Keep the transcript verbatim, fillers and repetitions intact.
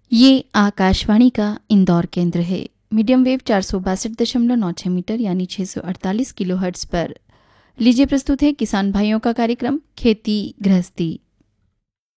ये आकाशवाणी का इंदौर केंद्र है। मीडियम वेव चार सौ बासठ दशमलव नौ छः मीटर यानी छः सौ अड़तालीस किलो हर्ट्ज पर लीजिए प्रस्तुत है किसान भाइयों का कार्यक्रम खेती गृहस्थी।